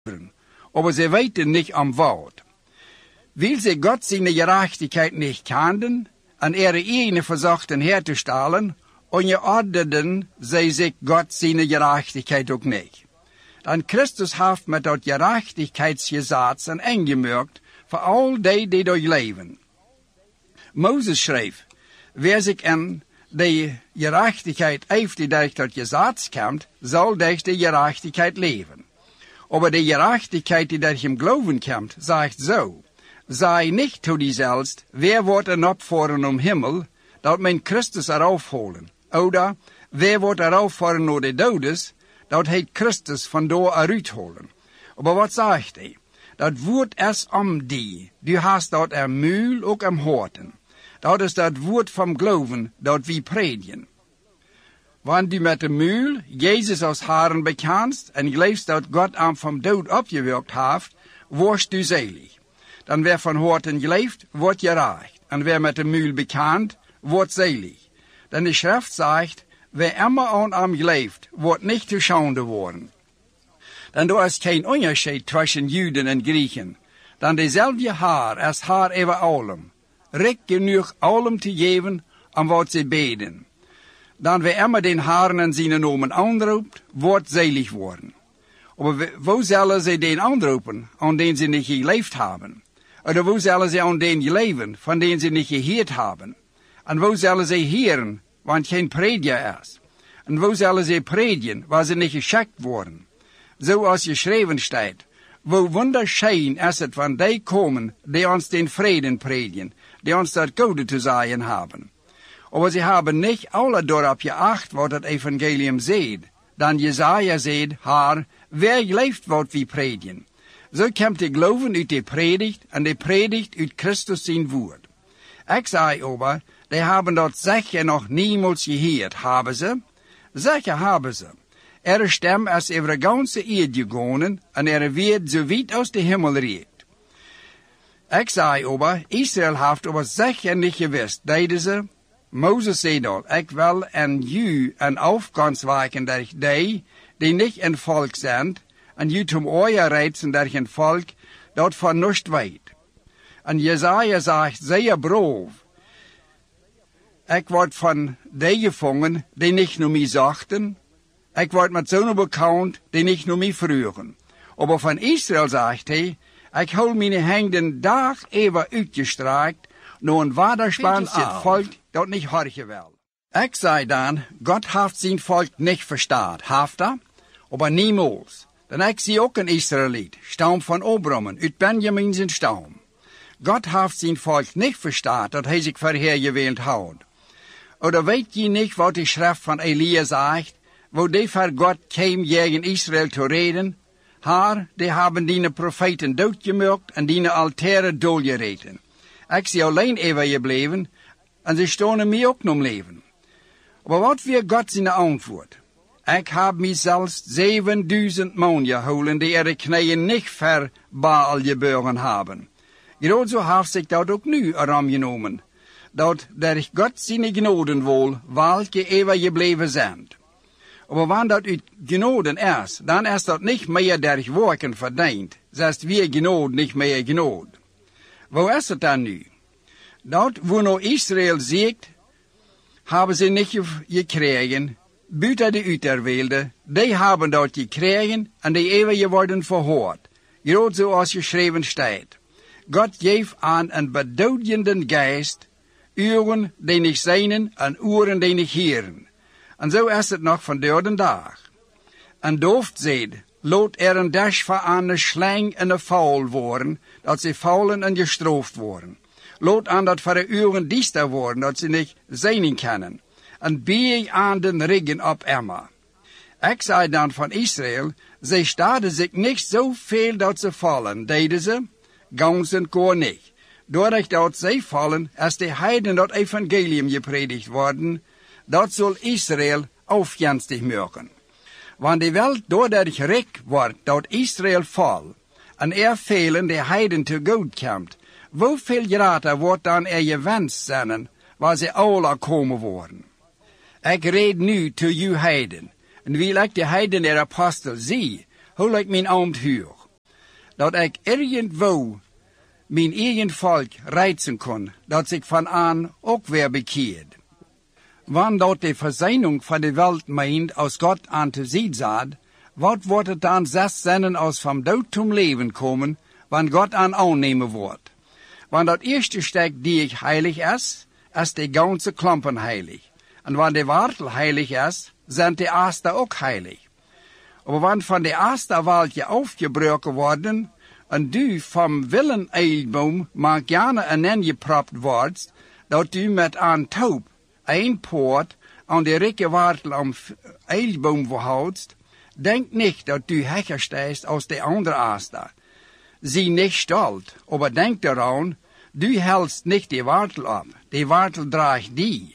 aber sie weten nicht am Wort. Weil sie Gott seine Gerechtigkeit nicht kannten, an ihre eigene versuchten herzustellen, unterordneten sie sich Gott seine Gerechtigkeit auch nicht. Dann Christus hat mit dat Gerechtigkeitsgesetz een eingemerkt voor al die durchleben. Moses schreef, wer sich an die Gerechtigkeit heeft die durch dat Gesetz kommt, soll durch die Gerechtigkeit leben. Aber die Gerechtigkeit, die durch im Glauben kommt, sagt so, sei nicht zu dir selbst, wer wordt opvaren Himmel, dat men Christus aufholen. Oder, wer wordt aufvaren naar de doodes, dat heet Christus van daar uitholen. Aber wat zegt hij? Dat woord es die. Du hast dat mühl ook am horten. Dat is dat woord vom Glauben, dat wie predigen. Wanneer du met de mühl Jezus als Herren bekennst en geloofst dat God hem vom dood opgewekt heeft, wordst du selig. Dan wer van horten gelooft, wordt gerecht. En wer met de mühl bekend, wordt selig. Denn de Schrift zegt, wer immer aan hem gelooft, wordt niet te schande worden. Dan er is geen onderscheid tussen Juden en Griechen. Dan dezelfde Heer is Heer over allem. Rijk genoeg allem te geven aan wat ze beden. Dan wer immer den Herrn en zijn namen aanroept, wordt selig worden. Maar wo zullen ze den aanroepen, aan den ze niet geleefd hebben? Oder wo zullen ze aan den leven, van den ze niet gehoord hebben? En wo zullen ze heren, want geen prediger is? En wo zullen ze predigen, waar ze niet geschickt worden? Zoals geschreven staat, wo wunderschön is het van die komen, die ons den vreden predigen, die ons dat Gode te zeggen hebben. Aber sie haben nicht alle darauf geacht, wat het Evangelium zegt. Dan Jesaja zegt, Herr, wer leeft wat wie predigen? So komt de geloven uit de predigt en de predigt uit Christus zijn woord. Ik zei aber, die haben dat zeker nog niemals gehoord, hebben ze? Zeker hebben ze. Stem is over de ganze eerd gegaan en wird so weit aus de Himmel reikt. Ik zei aber, Israel heeft aber zeker niet gewusst, deden ze. Moses zei dat, ik wil en u een afkomst wijken durch die niet een volk zijn, en u zum oor reizen durch een volk dat van niets weet. En Jesaja zegt zeer brav, ik word van die gevangen, die niet naar mij zachten, ik word met zo'n bekend, die niet naar mij vroegen. Aber van Israel zegt hij, ik hou mijn handen dag even uitgestrekt, naar een waderspannend volk dat niet horchen wil. Ik zei dan, God heeft zijn volk niet verstaan, heeft aber niemals. Dan ik zie ook een Israëliet, stam van Abraham, uit Benjamin zijn stam. God heeft zijn volk niet verstaan, dat hij zich verheergewählt houdt. Oder weet je niet wat de schrift van Elia zegt, wo die voor God kwam tegen Israël te reden? Haar, die hebben die profeten doodgemaakt en die altaren doodgereden. Ik zie alleen even gebleven, en ze stonden mij ook nog leven. Maar wat weer God zijn antwoord? Ik heb mijzelf 7000 man gehouden die ihre knieën niet ver Baal gebogen hebben. Groot zo heeft zich dat ook nu erom genomen, dat durch God zijn genoden wil, welke even gebleven zijn. Maar wanneer dat uit genoden is, dan is dat niet meer durch werken verdiend, zelfs weer genode niet meer genode. Wo is het dan nu? Dat wo nou Israël zegt, hebben ze niet gekregen, buiten de uiterwereld, die hebben dat gekregen en die even geworden verhoord. Groot zoals geschreven staat. God geeft aan een bedoelende geest, uren die niet zijn en uren die niet heren. En zo is het nog vandaag de dag. En dooft zegt, laat een dash voor aan de slang en de faul worden, dat ze faulen en gestraft worden. Laat aan dat voor de uren diester worden, dat ze niet zijn kunnen. En bier aan den regen op Emma. Ik zei dan van Israël, zij staden zich niet zoveel dat ze vallen, deden ze, ganzen koor niet. Doordat dat zij vallen, is de heiden dat evangelium gepredigt worden, dat zal Israël aufjenstig maken. Want de welt doordat rijk wordt, dat Israël val, en velen de heiden te goed komt, hoeveel grater wordt dan gewenst zijn, waar ze alle komen worden. Ik red nu tot u heiden, en wil ik de heiden der apostel zie, hoe ik mijn ambt huur. dat ik irgendwo mijn eigen volk reizen kon, dat zich van aan ook weer bekeerd. Want dat de verzeinung van de wereld meent als God aan te zien zat, wat wordt het dan zes zinnen als van dood zum leven komen, wanneer God aan aannemen wordt. Want dat eerste stuk die ik heilig is de ganze klompen heilig. En wanneer de wortel heilig is, zijn de aaster ook heilig. Maar wanneer van de aaster waldje afgebroken worden, en du vom willen eilboom mag gerne een gepropt wordt, dat u met een touw, een poort, aan de rikke wortel om eilboom verhoudst, denk niet dat du hecher stijst als de andere aaster. Zie niet stolt, aber denk eraan, du hältst nicht die wortel op, die wortel draagt die.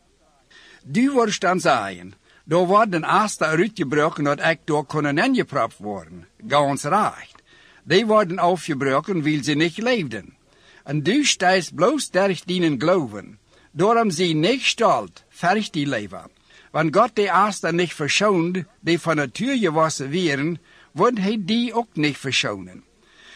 Du wordt dan zeggen, daar wordt een aaster uitgebroken dat ik door kon ingepropt worden, ganz recht. Die worden afgebroken, weil sie nicht leefden. En du stijst bloos durch dienen geloven. Daarom zie nicht stolt, fertig die leven. Want God die aaster nicht verschoont, die van natuur gewassen wären, wordt hij die ook nicht verschonen.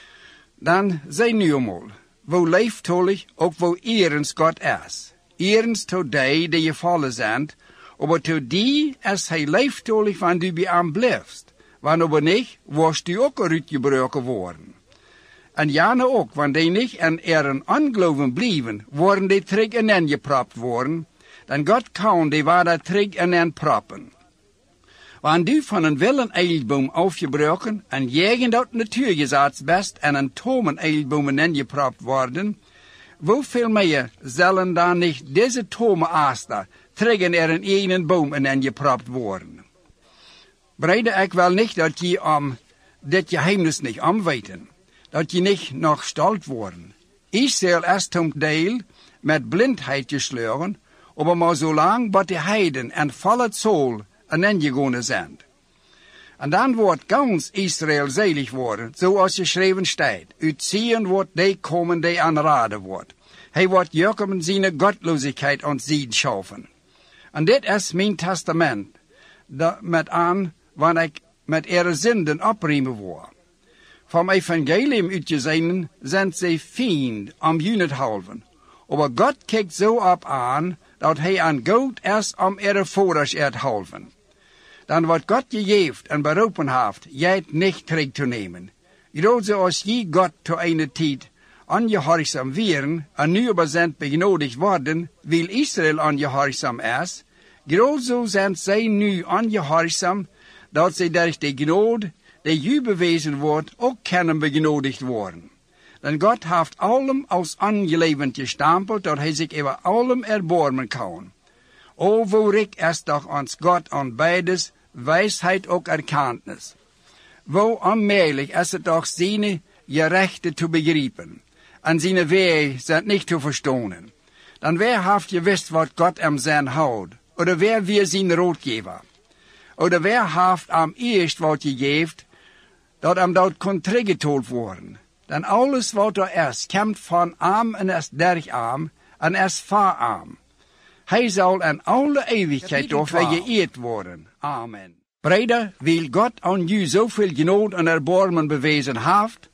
Dan zei nu eenmaal, wo leeftolig ook wo eerens God is. Eerens tot die gevallen zijn, aber tot die is hij leeftolig van du bij hem blijft. Want aber niet, was du ook uitgebroken worden. En jana ook, want die niet en een ongeloven blijven, worden die terug en gepropt worden, dan God kan die waar terug en proppen. Want du van een willen eilboom afgebroken en jegen dat natuurgezaad best en een tomen eilboom ingepropt worden, hoeveel meer zullen dan niet deze tome aaster terug in een boom ingepropt worden? Breide ik wel niet dat je dit geheimnis niet omweten, dat je niet nog stolt worden. Israël is zum deel met blindheid gesleuren, aber maar zolang wat de heiden en vallet zool en ingegonen zijn. En dan wordt gans Israël zelig worden, zoals geschreven staat. Uit Zion wordt die komen die aanraden wordt. Hij wordt Jacob zijn godloosheid ontzien schaffen. En dit is mijn testament, met aan, wanneer ik met ihre zinden opriemen word. Vom evangelium uitgezien zijn zij vriend om junet halven. Aber God kijkt zo op aan, dat hij aan God is om ihre voorders te halven. Dan wat God gegeven en beroepen heeft, jij het niet terug te nemen. Groot zoals je God te een tijd ongehoorzaam wären en nu aber zijn begenodigd worden, wil Israël ongehoorzaam is, groot zo zijn zij nu ongehoorzaam, dat zij durch de genade, die u bewezen wordt, ook kunnen begenodigd worden. Dan God heeft allem als ongelevend gestempeld, dat hij zich over allem erbarmen kan. O, wo rik is toch ons God aan beides, wijsheid ook erkenntnis. Wo onmogelijk is het toch zijn gerechten te begrijpen, en zijn wegen zijn niet te verstaan. Dan wer heeft gewist wat God hem zijn houdt, oder wer weer zijn roodgever? Oder wer heeft am eerst wat gegeven, dat hem dat kon teruggetold worden? Dan alles wat er is, komt van arm en is durch arm en is voor arm. Hij zal in alle eeuwigheid door geëerd worden. Amen. Breder, wil God aan u zoveel genade en erbarmen bewezen heeft,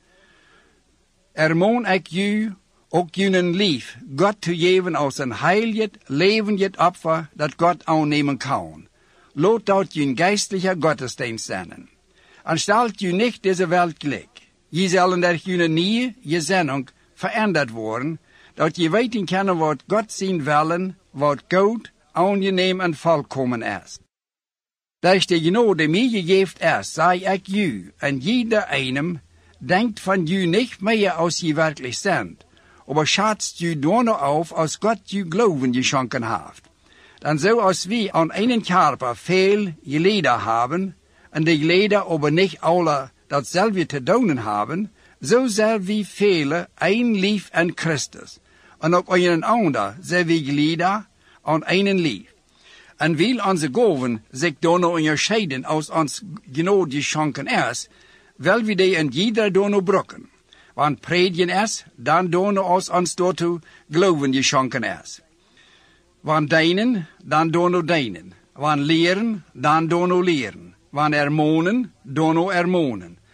ermoon ik u ook jullie lief, God te geven als een heilig, levend offer dat God aannemen kan. Laat dat je een geistlicher Gottesdienst zijn. En stelt u niet deze wereld gelijk. Je zullen door jullie nieuwe gezending veranderd worden, dat je weten kan wat God zijn willen, wat goed, aangenaam en volkomen is. Durch de genade mij gegeven is, zei ik u, en jeder einem, denkt van u niet meer als je werkelijk bent, aber schatzt u door auf, als God u geloven geschonken heeft. Dan zo als we aan einen Körper veel geleden hebben, en de geleden aber niet alle datzelfde te doen hebben, zo zijn we vele een lief en Christus. En ook een ander zijn we geleden aan einen lief. En wil onze gaven zich dan onderscheiden als ons genade geschonken is, wil we die in jeder dono brokken. Want predigen is, dan dono als ons daartoe geloven geschonken is. Want deinen, dan dono deinen. Want leren, dan dono leren. Want ermonen, dono ermonen.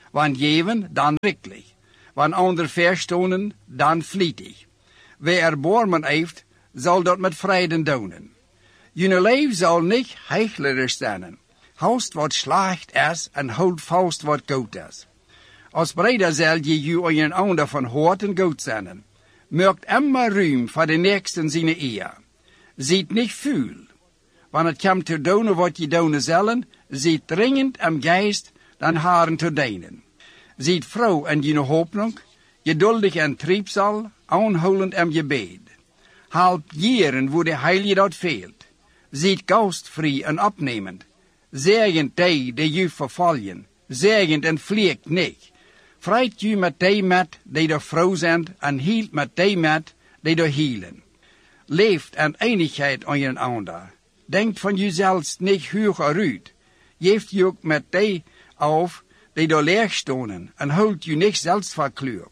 Want geven, dan rikkelijk. Want onder verstonen, dan vlietig. Wie erbarmen heeft, zal dat met vrede doen. Jullie leven zal niet heiligers zijn. Houst wat slecht is en houd vast wat goed is. Als breder zal je een ander van horten goed zijn. Merkt immer ruim voor de nächsten zijn eer. Ziet niet vuil. Wanneer het komt te doen wat je doen zullen, ziet dringend am geest dan haren te dienen. Ziet vrouw en je hoopnung, geduldig en triebsal, aanhoudend am gebed. Halb jaren wo de heilige dat veelt. Ziet gastvrij en opnemend. Zegend die je vervallen, zegend en vliegt niet. Vreit je met die met die de vrouw zijn en hield met die met die de hielen. Leeft en eenigheid aan je ander. Denkt van jezelf niet hoger uit. Geeft je ook met die auf die de leeg stonen en houdt je niet zelfs voor kleur.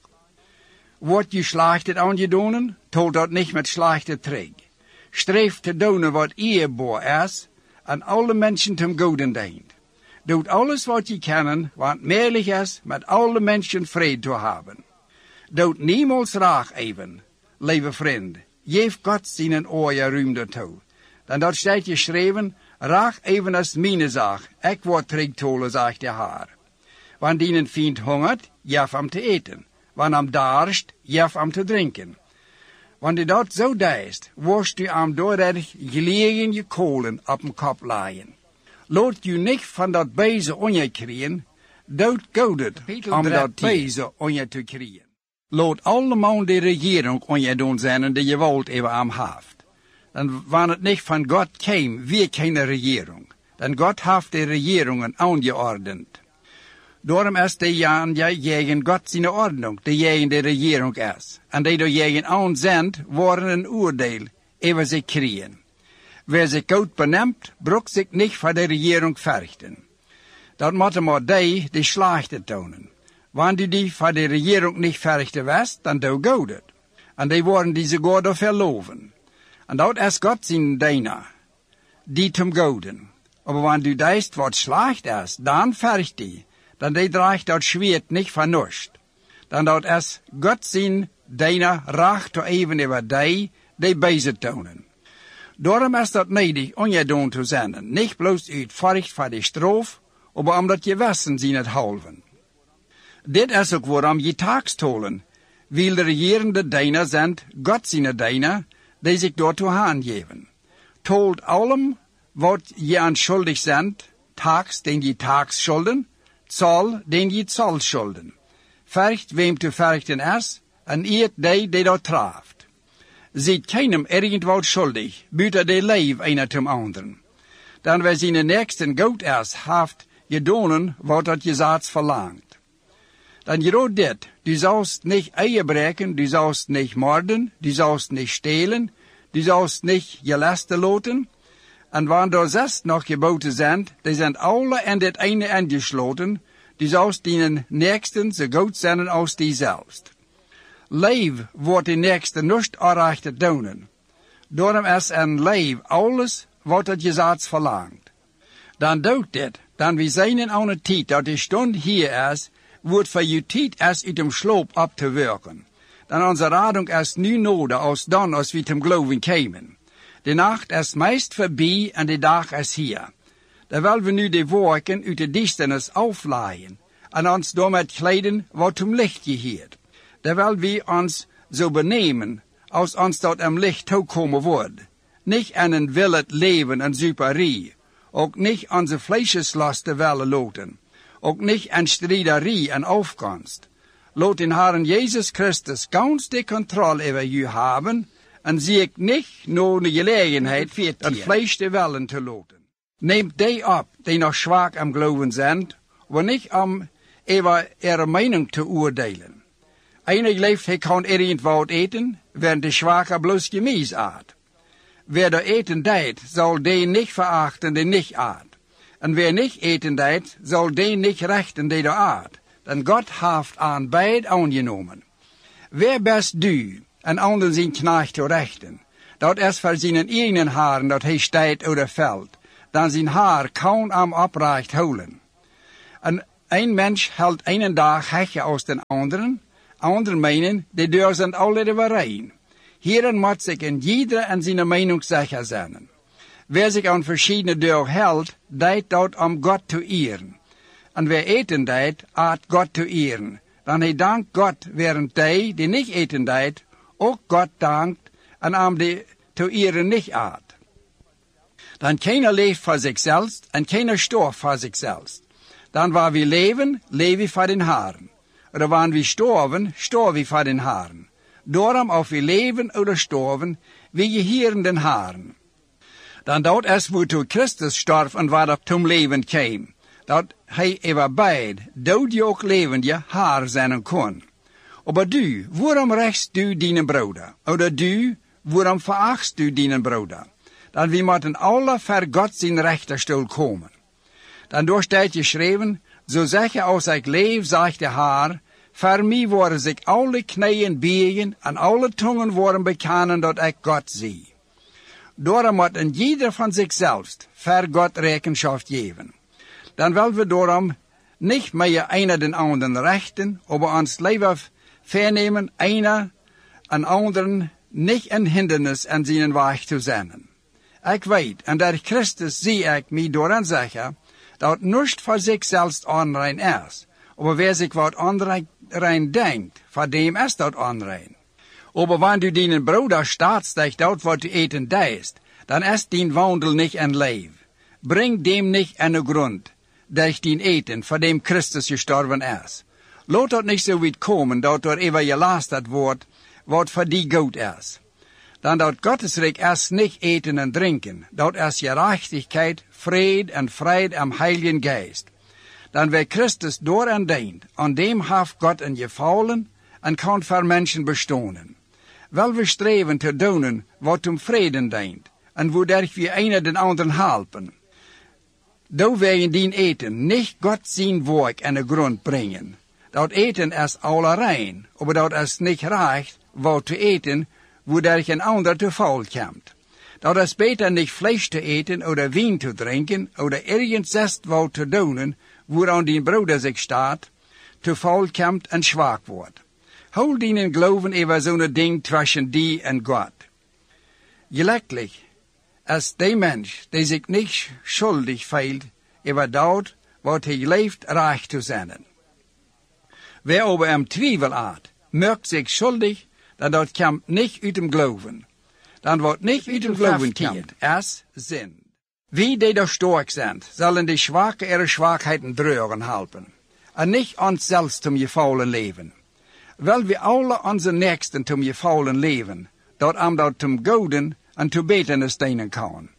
Wordt je slachtet aan je doen, toont dat niet met slechte trek. Streef te doen wat eerbaar is en alle mensen ten goede dient. Doet alles wat je kan, wat meerlijk is met alle mensen vrede te hebben. Doet niemals raag even, lieve vriend. Geef God zijn oor ruimte toe. Dan dat staat geschreven, raag even als mijn zaak, ik word terugtolen, zegt de Heer. Want die een vriend hongert, geef hem te eten. Want hem dorst, geef hem te drinken. Want dat zo deist, worst u am doordat gelegen je kolen op een kop laaien. Laat u niet van dat bezen on je kriegen, dood goudet om dat bezen on je te kriegen. Laat allemaal de regering on je doen zijn die je wilt even am haft. Dan wanneer het niet van God kwam, wie geen regering. Dan God heeft de regeringen aangeordend. Daarom is de Jan tegen God zijn ordnung, die tegen de regering is. En die door tegen aanzendt, worden een oordeel over zich kriegen. Wie zich goed beneemt, broekt zich niet voor de regering verrichten. Dat moeten maar die slechte tonen. Wanneer die voor de regering niet verrichten was, dan doe God het. En die worden die ze God verloven. En dat is God zijn dienaar, die tem goden. Maar wanneer du deist wat slecht is, dan verricht die. Dan die draagt dat schwert niet van nust. Dan dat is God zijn dienaar racht te even over die bezig tonen. Daarom is dat nedig ongedoen te zijn, niet bloos uit furcht voor de straf, maar omdat je wissen zien het halven. Dit is ook waarom je taakstolen, wil de regerende dienaar zijn, God zijn dienaar, die zich daartoe aangeven. Tolt allem wat je aan schuldig bent, taaks den je taaks schulden, zal den je zal schulden. Vergt wem te verchten is, en eet die dat traaft. Ziet keinem irgendwoud schuldig, buiten de leef een ten anderen. Dan wij zijn de nächsten goed is, haft gedonen wat dat je zaats verlangt. Dan je dit, du sollst nicht Ehe breken, du sollst nicht morden, du sollst nicht stehlen, du sollst nicht gelasten loten. En wanneer er 6 nog geboten zijn, die zijn alle in dit ene ingesloten, du sollst die nächsten zo goed zijn als die zelfst. Leef wordt de nächste nust aanrecht doen. Daarom is een leef alles wat het je zaats verlangt. Dan doet dit, dan we zijn in een tijd dat de stond hier is, wordt voor je tijd is uit dem sloop op te werken. Dan onze radung is nu nodig als dan als we tem geloven komen. De nacht is meest voorbij en de dag is hier. Dan willen we nu de wolken uit de duisternis aflaaien en ons daarmee kleden wat zum licht geheert. Dan willen we ons zo benemen als ons dat am licht toekomen wordt. Niet aan een willet leven en superie, ook niet onze vleescheslasten willen loten, ook niet aan striderie en afkomst. Laat den Herrn Jezus Christus ganz de controle over u hebben en zie ik niet naar de gelegenheid het vlees te willen te loten. Neemt die op die nog zwak am geloven zijn, maar niet om over ihre mening te oordelen. Einig leeft hij kan irgendwoud eten, während de zwakke bloos gemies aat. Wer der eten deed, zal den niet verachten die niet aat. En wer niet eten deed, zal den niet rechten die der aat. Dan God heeft aan beid aangenomen. Wer best du, en anderen zijn knecht te rechten. Dat is voor zijn eigen haren dat hij steigt oder valt. Dan zijn haar kaum am oprecht houden. En Een mens hält einen dag hecher als den anderen. Anderen meinen, die deur zijn alle rein. Hierin moet zich in ieder aan zijn mening zeker zijn. Wer zich aan verschiedene deur hält, deed dat om God te eeren. En wer eten deed, aat God te eeren. Dan hij dankt God, während die niet eten deed, ook God dankt en om die te eeren niet aat. Dan keiner leeft voor zichzelf en keiner storft voor zichzelf. Dan waar we leven, leven we voor den Herrn. Oder wanneer we storven, storven we voor den Herrn. Daarom of we leven oder storven, we geheren den Herrn. Dan dat es wozu Christus starf en waar dat zum leven kwam, dat hij over beid, dood je ook levende, haar zijn kon. Aber du, waarom rechts du dienen broeder? Oder du, waarom verachtst du dienen broeder? Dan we moeten alle voor God zijn rechterstoel komen. Dan door staat geschreven, zo zeggen als ik leef, zegt de Heer, voor mij worden zich alle knieën biegen en alle tongen worden bekennen dat ik God zie. Daarom moet een ieder van zichzelf voor God rekenschap geven. Dan willen we daarom niet meer einer den anderen rechten, aber ons leven vernemen einer en anderen niet een hindernis aan zijn weg te zijn. Ik weet, en door Christus zie ik mij dooraan zeggen, dat niet voor zichzelf onrein is, aber wer zich wat onrein denkt, voor dem is dat onrein. Aber wanneer du deinen broeder staatst, dat wat du eten deist, dan is dien wandel niet een leef. Breng dem niet aan de grond, dat dien eten, voor dem Christus gestorven is. Laat dat niet zo weit komen, dat er even gelasterd wordt, wat voor die goed is. Dan dat Gottesrijk is niet eten en drinken, dat is gerechtigheid, vrede en vrijheid am Heiligen Geist. Dan wer Christus door en deint, aan dem heeft God een gevallen en kan voor mensen bestonen. Wel we streven te doen wat om vrede deint, en woordat we een den anderen helpen. Do wij dien eten niet God zijn werk aan de grond brengen. Dat eten is alle rein, maar dat is niet recht wat te eten, woordat een ander te val komt. Dat is beter niet vlees te eten, oder wien te drinken, oder ergens wat te doen, waaraan die broeder zich staat, te val komt en zwak wordt. Hou dienen geloven over zo'n ding tussen die en God. Gelukkig is die mens die zich niet schuldig voelt over dat wat hij leeft recht te zijn. Wer over hem twijfel had, merkt zich schuldig, dat komt niet uit hem geloven. Dan wordt niet uit hem geloven komt, is zin. Wie die daar sterk zijn, zullen de zwakke ihre zwakheden dreuren helpen. En niet ons zelfs zum gefallen leven. Wel we alle onze nächsten zum gefallen leven, dat am dat zum goden en te beternis dienen kan.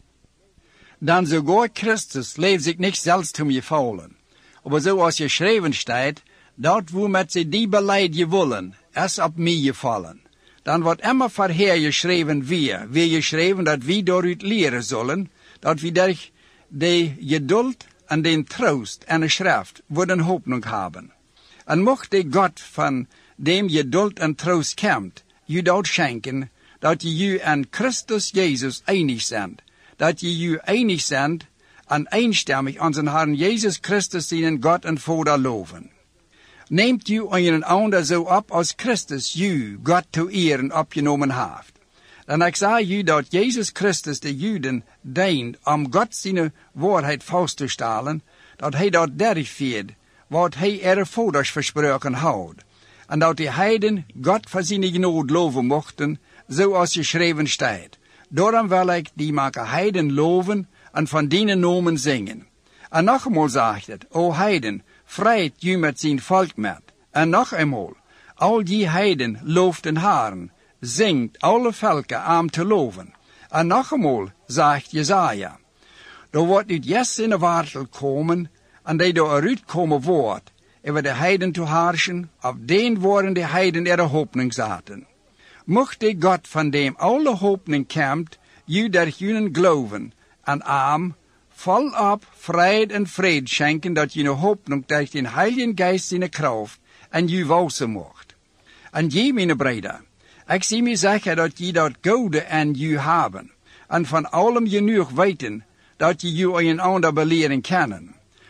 Dan sogar Christus leeft zich niet zelfs zum gefallen. Aber zoals geschreven staat, dat wo met ze die beleid je willen, is op mij gevallen. Dan wordt immer vorher geschreven weer geschreven dat wie daaruit leren zullen, dat we durch de geduld en den troost en de schrift worden hoopning hebben. En mocht de God van dem geduld en troost komt, je dat schenken, dat je en Christus Jezus einig zijn, dat je einig zijn en eenstemmig aan zijn Herrn Jezus Christus zijn God en Vader loven. Neemt u een ander zo op als Christus u God te eeren opgenomen heeft. Dan ik zeg u dat Jezus Christus de Juden deint om God zijn waarheid vast te stellen, dat hij dat durfviert, wat hij er vaders versproken houdt. En dat de heiden God voor zijn genade loven mochten, zoals geschreven staat. Daarom wil ik die maken heiden loven en van die nomen zingen. En nog eenmaal zegt het, o heiden, vreit u met zijn volk met. En nog eenmaal, al die heiden looft den Herrn, zingt alle volken aan te loven. En nog eenmaal zegt Jesaja, er wordt uit Jes in de wereld komen, en die door eruit komen wordt, over de heiden te heerschen, op den worden de heiden er hoopning zaten. Mocht de God van dem alle hoopning komt, u der junen geloven, en am, volop vrede en vrede schenken, dat je hoopning durch den Heiligen Geist zijn kracht en je wausen mocht. En je, mijn broeder, ik zie me zeggen dat je dat goede en je hebben, en van allem genoeg weten, dat je een ander beleren kennen.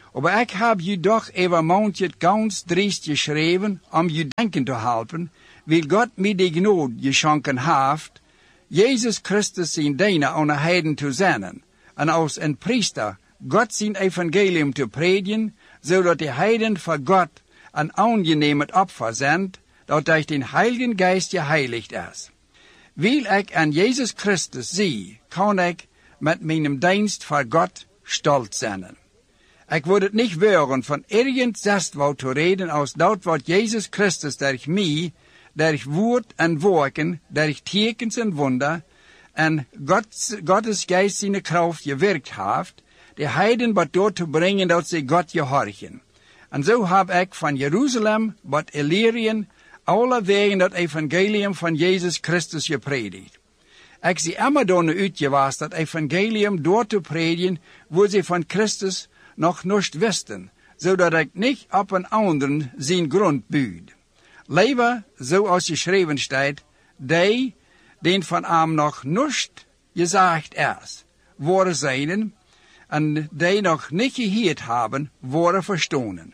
Aber ik heb je doch even maandje ganz driest geschreven om je denken te helpen, wil God mij die genade geschonken heeft, Jezus Christus zijn diener aan de heiden te zenden, en als een priester God zijn evangelium te predigen, zodat de heiden voor God een aangeneem opfer zendt, dat durch den Heiligen Geist geheiligd is. Wil ik aan Jezus Christus zie, kan ik met mijn dienst voor God stolz zijn. Ik wil het niet weren van ergens zestwoud te reden als dat wat Jezus Christus durch mij, durch woord en werken, durch tekens en wunder, en Gottes Geist zijn kracht gewerkt heeft, de heiden wat door te brengen dat ze God gehorchen. En zo heb ik van Jeruzalem wat Illyrien alle wegen dat evangelium van Jezus Christus gepredikt. Ik zie immer door uitgewaast dat evangelium door te predigen, wo ze van Christus nog niet wisten, zodat ik niet op een anderen zijn grond buid. Liever, zoals geschreven staat, die van hem nog niet gezegd is, worden zijnen, en die nog niet gehoord hebben, worden verstonen.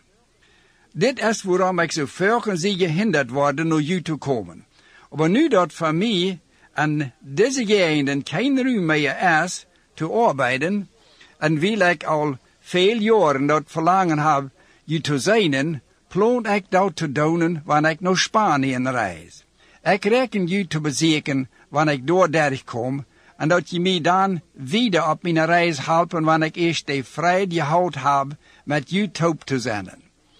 Dit is waarom ik zo vaak zie gehinderd worden naar u te komen. Maar nu dat voor mij en deze gegenden geen ruimte meer is te arbeiden, en wil ik al veel jaren dat verlangen heb u te zijn, plan ik dat te doen wanneer ik naar Spanje reis. Ik reken u te bezoeken wanneer ik doorderg kom, en dat je mij dan wieder op mijn reis helpen wanneer ik eerst de vrijheid gehouden heb met u top te zenden.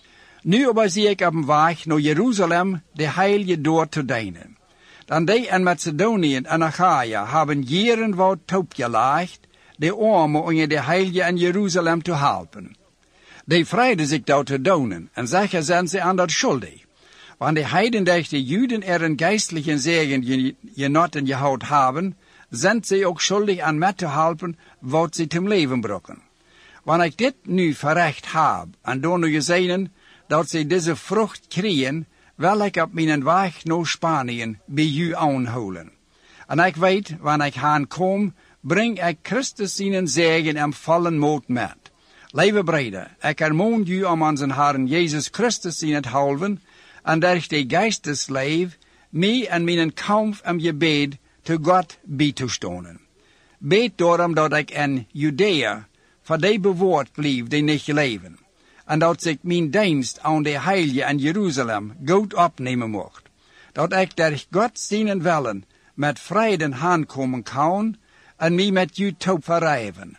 Nu aber zie ik op een weg naar Jeruzalem de heilige door te dienen. Dan die in Macedonië en Achaia hebben jaren wat top gelegd, de armen onder de heilige in Jeruzalem te helpen. Die vrijden zich dat te doen, en zeggen zijn ze aan dat schuldig. Want de heiden durch de Juden er een geistlichen zegen genoten gehouden hebben, zijn ze ook schuldig aan met te helpen wat ze ten leven brokken. Wanneer ik dit nu verrecht heb, en door nu gezien dat ze deze vrucht krijgen, wil ik op mijn weg naar Spanje bij u aanhouden. En ik weet, wanneer ik haan kom, breng ik Christus zijn zegen en vollen moed met. Lieve breder, ik ermoen u om onze Herren Jezus Christus in het helpen, en durch de geestesleef, mij en mijn kamp en gebed te God bij te stonen. Bid daarom dat ik in Judea voor die bewoord blijf die niet leven, en dat ik mijn dienst aan de heilige in Jeruzalem goed opnemen mocht, dat ik durch God zijn willen met vrede aankomen kan en mij met u te verrijven.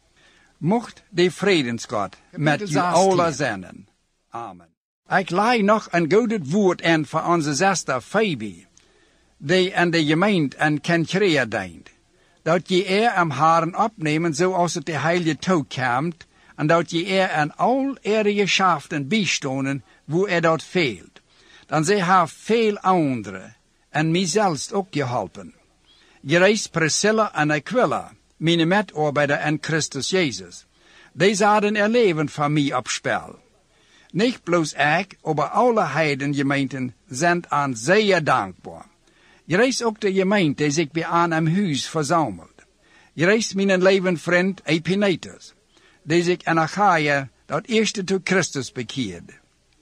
Mocht de vredensgod met u allen zijn. Amen. Ik leid nog een goed woord in voor onze zuster Phoebe, die in de gemeente in Kenkrea dient, dat je am Herren opnemen zoals het de heilige toekomt, en dat je in al geschäften bijstonen, wo dat fehlt. Dan zij heeft veel anderen, en mijzelf ook geholpen. Je reist Priscilla en Aquila, mijn medarbeider in Christus Jezus. Die zouden er leven van mij op spel. Niet bloos ik, maar alle heidengemeenten zijn aan zeer dankbaar. Je reist ook de gemeente die zich bij aan een huis verzamelt. Je reist mijn leven vriend Epinetus, die zich in Achaia dat eerste tot Christus bekeerde.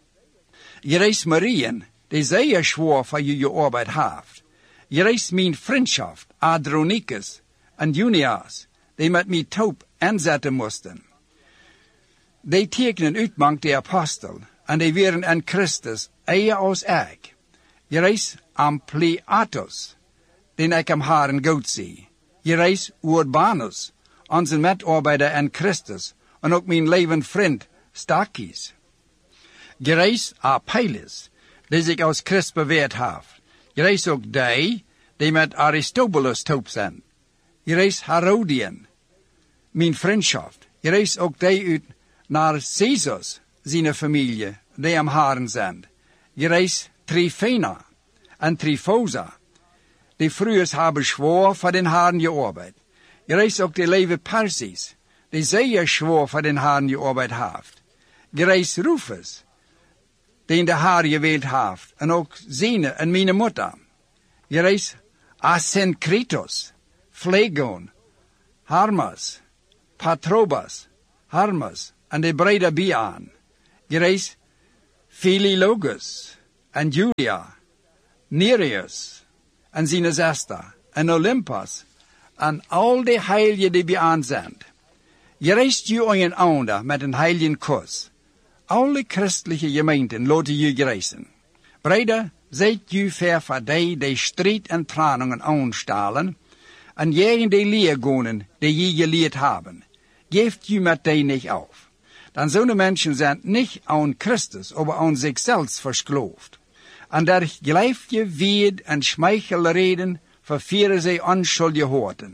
Je reist Marien, die zeer zwaar voor je arbeid heeft. Je reist mijn vriendschap Adronicus en Junias, die met mij top inzetten moesten. Die tekenen uitmank de apostel, en die waren in Christus eer als ik. Je reis Ampliatus, den ik am Herren goed zie. Je reis Urbanus, onze medarbeider in Christus, en ook mijn leven vriend Stakis. Je reis Apelles, die zich als Christ beweerd heeft. Je reis ook die met Aristobulus top zijn. Je reis Herodian, mijn vriendschap. Je reis ook die uit naar Caesars, zijn familie, die am Herren zijn. Je reis Trifena en Trifosa, die vroeger hebben zwaar voor den Herren gearbeid. Je reis ook de leven Persis, die zeer zwaar voor den Herren gearbeid heeft. Je reis Rufus, die de Heer gewild heeft, en ook zijn en mijn moeder. Je reis Asyncritus, Phlegon, Hermas, Patrobas, Hermas, en de breder bij aan. Gereis Philologus en Julia, Nereus en zijn zuster en Olympus en al de heiligen die bij aan zijn. Gereist je een ander met een heiligen kus. Alle christelijke gemeenten laten je gereisen. Breder, zijt je ver van die strijd en traningen aanstalen, en jegen die leergonen die je geleerd hebben. Geeft je met die niet auf. Dan zo'n mensen zijn niet aan Christus, maar aan zichzelf verskloofd. En daar glijf je weed en schmeichelreden, vervieren zij onschuldige hoorten.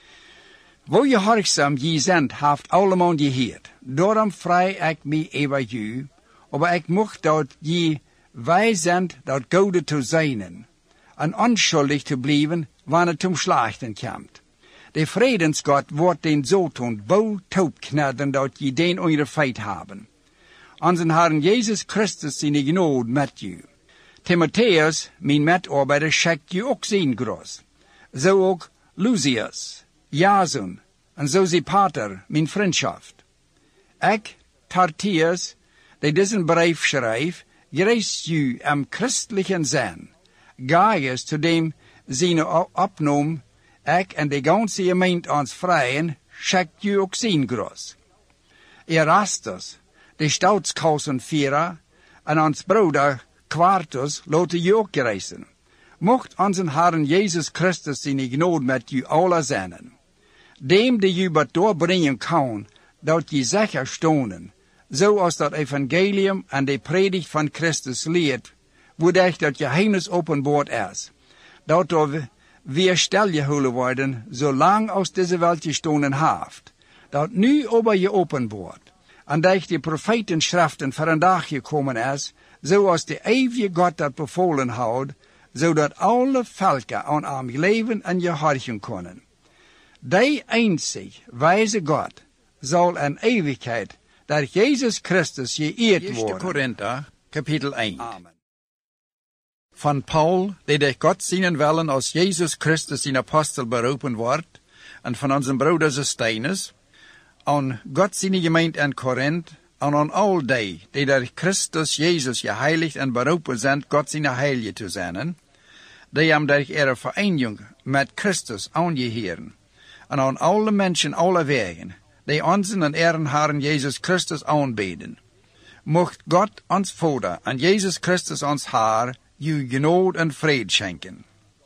Wo je horkzaam je zendt, heeft allemaal geheerd. Daarom vrij ik mij over je, maar ik mocht dat je wij zendt dat goede te zijn, en onschuldig te blijven, wanneer het om slachten komt. De vredensgod wordt den zoton bol taubknadden dat je den eure feit hebben. Onze Herren Jezus Christus zijn genood met je. Timotheus, mijn medarbeider, schickt je ook zijn groet. Zo ook Lucius, Jason en Sosipater, mijn vriendschaft. Ik, Tertius, die diesen brief schrijf, gereis je am christlichen zijn. Gaius, zu dem zijn opnoem, ik en de ganze gemeente ons vrijen, schickt je ook zijn groet. Erastus, de staatskousenvierer, en ons broeder Quartus laten je ook reizen. Mocht onze Herren Jezus Christus zijn genood met je alle zijn. Dem die je wat doorbrengen kan, dat je zeker stonen, zoals dat evangelium en de predigt van Christus leert, woordelijk dat geheimnis openbaard is, dat er weer stilgehouden worden, zolang als deze welt gestonen heeft, dat nu over je openbaard, en dat de profetenschriften voor een dag gekomen is, zoals de eeuwige God dat bevolen houdt, zodat alle volken aan hem leven en je horchen kunnen. Die einzig wijze God zal in eeuwigheid dat Jezus Christus geëerd worden. 1 Korinther, kapitel 1. Amen. Van Paul, die durch Gott zijn willen als Jezus Christus zijn apostel beroepen wordt, en van onze broeder Sosthenes, aan God zijn gemeente in Korinthe, en aan al die door Christus Jezus geheiligd en beroepen zijn, God zijn heilige te zijn, die hem door ihre vereniging met Christus aangeheren, en aan alle mensen alle wegen, die onze en Herren Herren Jezus Christus aanbeden. Mocht God ons Vader en Jezus Christus ons Heer, je genood en vrede schenken.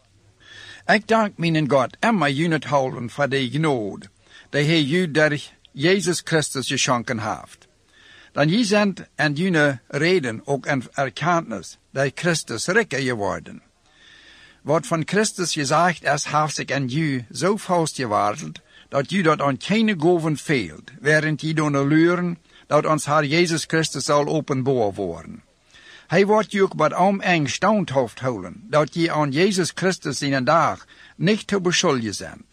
Ik dank mijn God immer junethalven voor de genood, die hij je door Jezus Christus geschonken heeft. Dan je zendt en jene reden ook een erkenntnis, dat Christus rijker geworden. Wat van Christus gezegd is, heeft zich aan je zo vast geworteld, dat je dat aan keine goven veelt, während je doen leren, dat ons Heer Jezus Christus zal openbaar worden. Hij wordt je ook wat eng standhaft houden, dat je aan Jezus Christus in een dag niet te beschuldigen bent.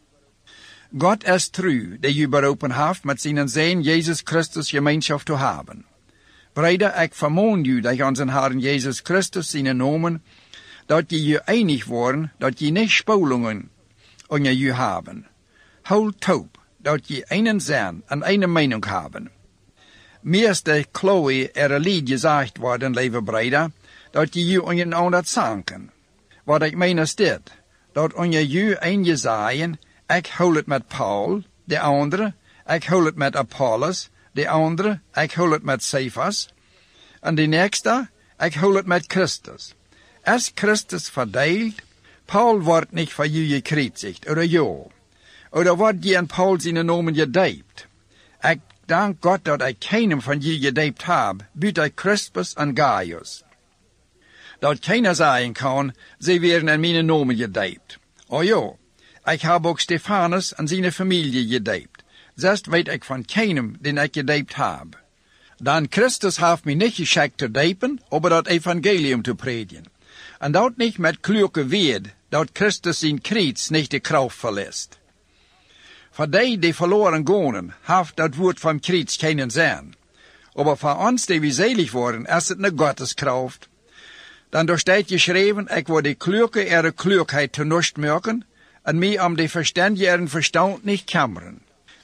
God is trouw, die je beroepen heeft met zijn Zoon Jezus Christus gemeenschap te hebben. Breder, ik vermoon je, dat je onze Heer Jezus Christus zijn nomen, dat je einig worden, dat je niet spolingen onder je hebben. Houd taub, dat je einen zijn en eine Meinung hebben. Meester Chloe er lied gezegd worden, lieve breder, dat je onder ander zanken. Wat ik meen is dit, dat onder je een zeggen, ik hou het met Paul, de andere, ik hou het met Apollos, de andere, ik hou het met Cephas, en de nächste, ik hou het met Christus. Is Christus verdeeld? Paul wordt niet voor je gekreuzigd, oder ja? Oder wordt je in Paul zijn nomen gedoopt? Ik dank God dat ik keinem van je gedoopt heb, buiten Crispus en Gaius. Dat keiner zeggen kan, ze werden in mijn nomen gedoopt. Oh ja, ik heb ook Stefanus en zijn familie gedoopt. Zest weet ik van keinem, den ik gedoopt heb. Dan Christus heeft mij niet geschikt te doopen, maar dat evangelium te predigen. En dat niet met kluke weerd, dat Christus zijn kruis niet de kracht verliest. Voor die verloren gonen, heeft dat woord van kruis geen zin. Maar voor ons die we selig worden, is het een Gotteskraft. Dan door staat geschreven, ik word de kluke klukheid te nust merken, en mij om de verstandigen verstand niet kammeren.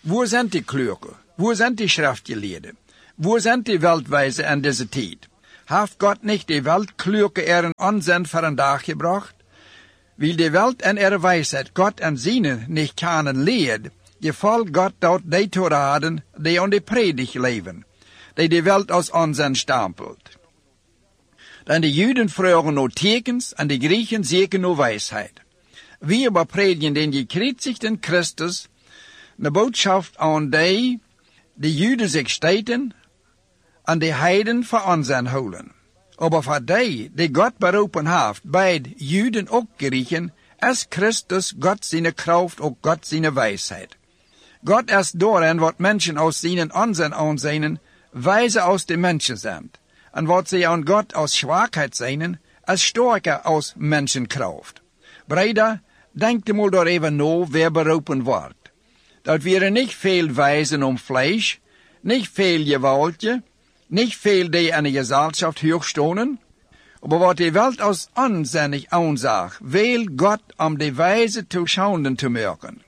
Wo sind die Kluge? Wo sind die Schriftgelehrten? Wo sind die Weltweise in dieser Zeit? Hat Gott nicht die Weltkluge ihren Unsinn für einen Tag gebracht? Weil die Welt in ihrer Weisheit Gott an seine nicht kennen lehrt, gefällt Gott dort die zu raten, die an die Predigt leben, die Welt aus Unsinn stampelt. Denn die Juden fragen nur Tekens, und die Griechen suchen nur Weisheit. Wir aber predigen den gekreuzigten Christus, eine Botschaft an die Juden sich steten, an die Heiden für Unsinn holen. Aber für die Gott berufen hat, beid Juden und Griechen, ist Christus Gott seine Kraft und Gott seine Weisheit. Gott ist darin, was Menschen aus seinen Unsinn ansehen, weise aus den Menschen sind. Und was sie an Gott aus Schwachheit sehen, als stärker aus Menschenkraft. Brüder, denkt mal darüber nach, wer berufen wird. Dat wäre nicht viel Weisen um Fleisch, nicht viel Gewaltje, nicht viel die an der Gesellschaft hochstonen, aber was die Welt aus unsinnig ansagt, will Gott, die Weise zu schauenden zu machen.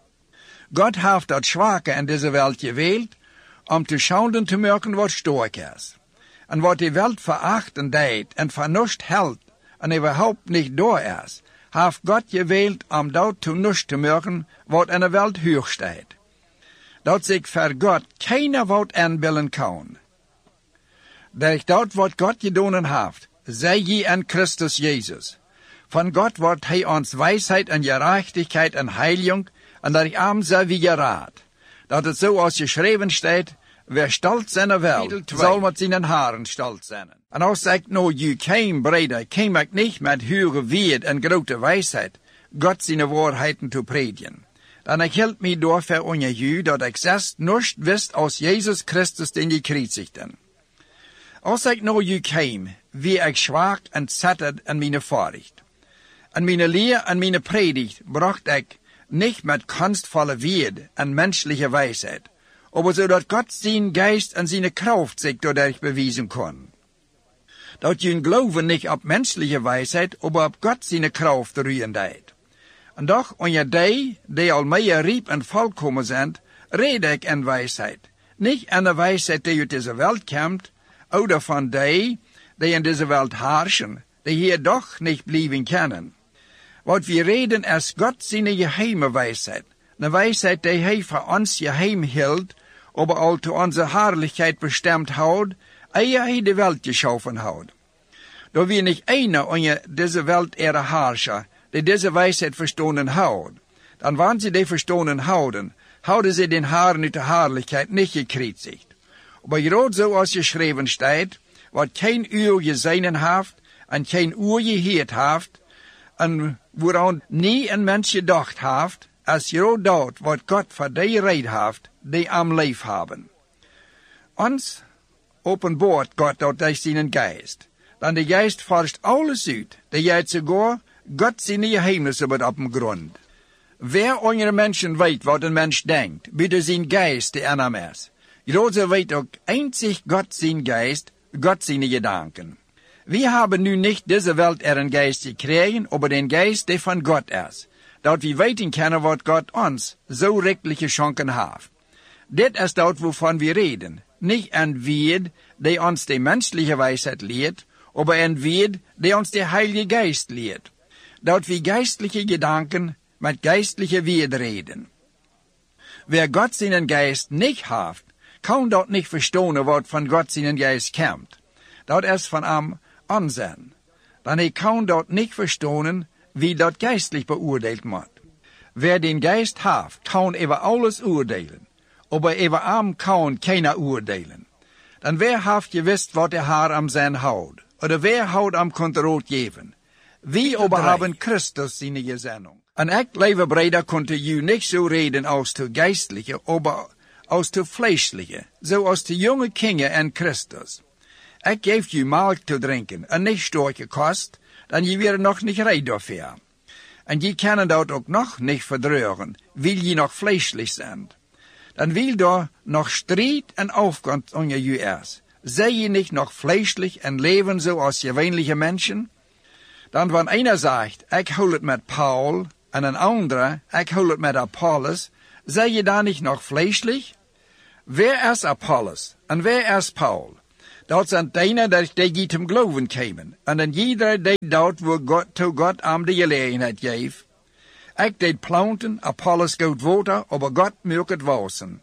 Gott hat das Schwache in dieser Welt gewählt, zu schauenden zu machen, was stark ist. Und was die Welt verachten deed und vernuscht hält und überhaupt nicht da ist, hat Gott gewählt, dort zu nichts zu machen, was in der Welt hoch steht. Dort sich für Gott keiner was anbilden kann. Durch dort, was Gott gedonen hat, sei je an Christus Jesus. Von Gott wird uns Weisheit und Gerechtigkeit und Heiligung, und durch arm sei wie Gerat. Dat es so ausgeschrieben steht, wer stolz seiner Welt, soll mit seinen Haaren stolz sein. Und auch sagt nur, kein Brüder, käme ich nicht mit höherer Wert und großer Weisheit, Gott seine Wahrheiten zu predigen. Dann erhielt mich dafür unter Jü, dass ich selbst nicht wisst aus Jesus Christus den Gekreuzigten. Auch sagt nur, käme, wie ich schwach und zattert an meine Vorricht. An meine Lehre, an meine Predigt, bracht ich nicht mit kunstvoller Wert und menschlicher Weisheit, aber so, dass Gott seinen Geist und seine Kraft sich dadurch bewiesen kann. Dort jün Glauben nicht auf menschliche Weisheit, aber auf Gott seine Kraft rühren deit. Und doch, unter die allmählich rieb und vollkommen sind, rede ich in Weisheit. Nicht an der Weisheit, die aus dieser Welt kommt, oder von die in dieser Welt herrschen, die hier doch nicht bleiben können. Was wir reden, ist Gott seine geheime Weisheit. Eine Weisheit, die er für uns geheim hielt, aber auch zu unserer Herrlichkeit bestimmt hat, ehe er die Welt geschaffen hat. Da wir nicht einer unter dieser Welt ihre Herrscher, die diese Weisheit verstanden hat, dann wenn sie die verstanden hauden sie den Herrn in der Herrlichkeit nicht gekreuzigt. Aber gerade so als geschrieben steht, was kein Uhr gesehen hat, und kein Uhr gehört hat, und woran nie ein Mensch gedacht hat, als gerade dort, was Gott für die Rede hat, die am Leben haben. Uns offenbart Gott dort durch seinen Geist. Dann der Geist forscht alles aus, der jetzt sogar Gott seine Geheimnisse wird auf dem Grund. Wer unter Menschen weiß, was ein Mensch denkt, bitte sein Geist, der an ihm ist. Gerade so weiß auch einzig Gott sein Geist, Gott seine Gedanken. Wir haben nun nicht diese Welt ihren Geist gekriegt, aber den Geist, der von Gott ist. Dort wir weten können, was Gott uns so rechtliche Chancen hat. Das ist dort, wovon wir reden. Nicht ein Wert, der uns die menschliche Weisheit lehrt, aber ein Wert, der uns der Heilige Geist lehrt. Dort wir geistliche Gedanken mit geistlicher Wert reden. Wer Gott seinen Geist nicht hat, kann dort nicht verstehen, was von Gott seinen Geist kommt. Dort ist von am Unsinn. Dann er kann dort nicht verstehen, wie dort geistlich beurteilt wird. Wer den Geist hat, kann über alles urteilen, aber über am kann keiner urteilen. Dann wer hat gewusst, was der Herr am sein haut, oder wer haut am Kontroll geben? Wir aber haben Christus seine Gesinnung. Und ich, liebe Brüder, konnte you nicht so reden als zu geistliche, aber als zu fleischliche, so als zu junge Kinder in Christus. Ich gebe you Milch zu trinken, und nicht starke Kost, dann je wäre noch nicht reid dafür. Und je können dort auch noch nicht verdrören, weil je noch fleischlich sind. Dann will da noch Streit und Aufwand unter you ist. Sei je nicht noch fleischlich und leben so als gewöhnliche Menschen? Dann, wenn einer sagt, ich hol es mit Paul, und ein anderer, ich hol es mit Apollos, Sei je da nicht noch fleischlich? Wer ist Apollos en wer ist Paul? Dat zijn denen dat die niet hem geloven komen. En dan iedereen deed dat waar God aan de gelegenheid geeft. Ik deed planten, Apollos goed water, aber God maakt het wassen.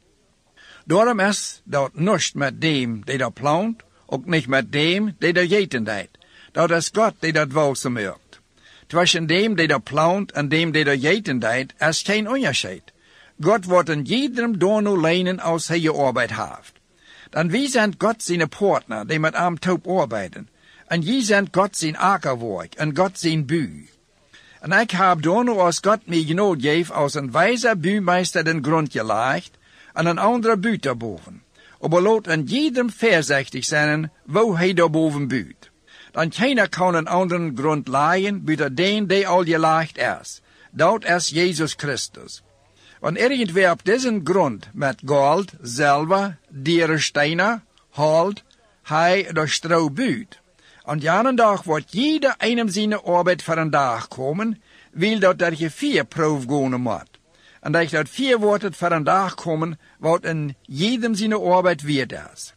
Daarom is dat niets met dem die dat plant, ook niet met dem die dat eten deed. Dat is God die dat wassen maakt. Tussen dem die dat plant en dem die dat eten deed, is geen onderscheid. God wordt in iedereen door nu lenen als hij je arbeid heeft. Dan wie zijn God zijn partner, die met hem top arbeiden. En je zijn God zijn akkerwerk en God zijn bu. En ik heb door nu als God mij genoeg geeft als een wijze buurmeester den grond gelegd en een andere buurt daarboven. Maar laat in iedereen voorzichtig zijn, waar hij daarboven buurt. Dan keiner kan een andere grond leiden, buiten den die al gelegd is. Dat is Jezus Christus. Want irgendwer op deze grond met goud, zilver, dieren stenen, hout, hij de stro buurt. En jaren dag wordt jeder einem zijn arbeid voor een dag komen, wil dat je 4 proef gaan moet. En dat je 4 wordt voor een dag komen, wat in jedem zijn arbeid weer is.